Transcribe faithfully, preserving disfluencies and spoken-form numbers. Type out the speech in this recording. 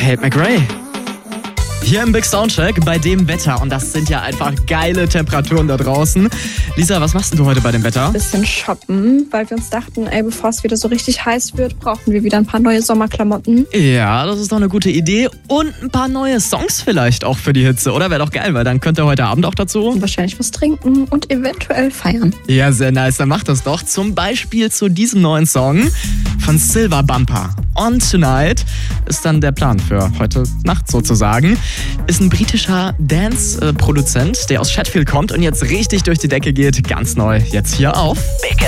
Tate McRae. Hier im Big Soundcheck bei dem Wetter. Und das sind ja einfach geile Temperaturen da draußen. Lisa, was machst du heute bei dem Wetter? Bisschen shoppen, weil wir uns dachten, ey, bevor es wieder so richtig heiß wird, brauchen wir wieder ein paar neue Sommerklamotten. Ja, das ist doch eine gute Idee. Und ein paar neue Songs vielleicht auch für die Hitze, oder? Wäre doch geil, weil dann könnt ihr heute Abend auch dazu Und wahrscheinlich was trinken und eventuell feiern. Ja, sehr nice. Dann macht das doch. Zum Beispiel zu diesem neuen Song von Silver Bumper. On Tonight ist dann der Plan für heute Nacht sozusagen. Ist ein britischer Dance-Produzent, der aus Sheffield kommt und jetzt richtig durch die Decke geht. Ganz neu jetzt hier auf Big